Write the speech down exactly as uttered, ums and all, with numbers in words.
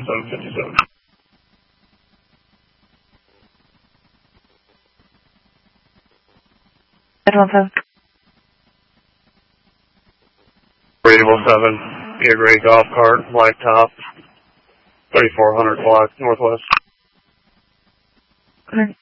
seven fifty-seven. one seven. Readable seven, gig ray golf cart, black top, thirty-four hundred block, northwest. Okay.